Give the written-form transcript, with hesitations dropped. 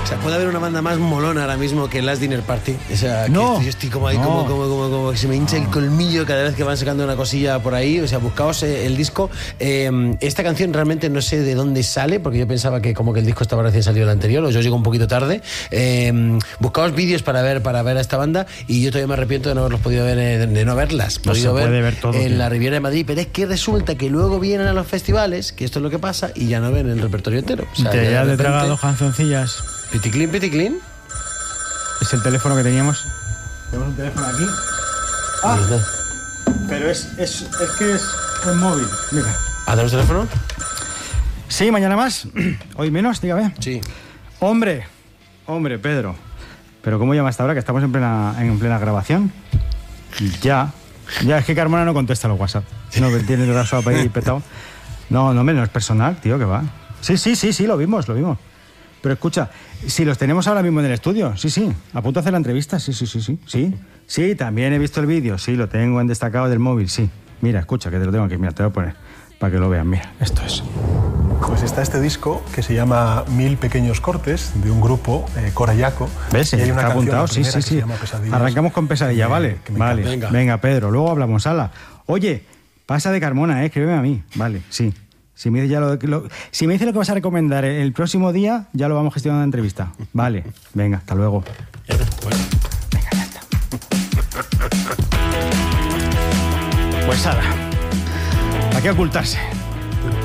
O sea, puede haber una banda más molona ahora mismo que Last Dinner Party. O sea, No. que yo estoy como ahí, como que se me hincha el colmillo cada vez que van sacando una cosilla por ahí. O sea, buscaos el disco. Esta canción realmente no sé de dónde sale, porque yo pensaba que como que el disco estaba recién salido el anterior, o yo llego un poquito tarde. Buscaos vídeos para ver a esta banda, y yo todavía me arrepiento de no haberlos podido ver, de no haberlas No se puede ver todo, en tío. la Riviera de Madrid. Pero es que resulta que luego vienen a los festivales, que esto es lo que pasa, y ya no ven el repertorio entero. O sea, Te ya has de de tragar repente, dos cancioncillas. piticlin, piticlin. Es el teléfono que teníamos. Tenemos un teléfono aquí. Ah, pero es que es un móvil. Mira. ¿Hacemos teléfono? Sí, mañana más. Hoy menos, dígame. Sí. Hombre, Pedro. Pero ¿cómo llama hasta ahora? Que estamos en plena grabación. Ya, es que Carmona no contesta los WhatsApp. No, que tiene el brazo ahí petado. No, no es personal, tío, que va. Sí, lo vimos. Pero escucha, si los tenemos ahora mismo en el estudio, sí, apunto a hacer la entrevista, sí, también he visto el vídeo, sí, lo tengo en destacado del móvil, sí. Mira, escucha, que te lo tengo aquí, mira, te voy a poner para que lo vean, mira, esto es. Pues está este disco que se llama 1000 pequeños cortes, de un grupo, Corayaco. ¿Ves? Y hay una Está canción, apuntado, la primera, sí. que se llama Pesadillas. Arrancamos con Pesadilla, ¿vale? que me Vale, encanta. venga, Pedro, luego hablamos, ala. Oye, pasa de Carmona, escríbeme a mí, vale, sí. Si me dice si me dice lo que vas a recomendar el próximo día, ya lo vamos gestionando en la entrevista. Vale, venga, hasta luego. Venga, ya está. Pues ala, ¿a qué ocultarse?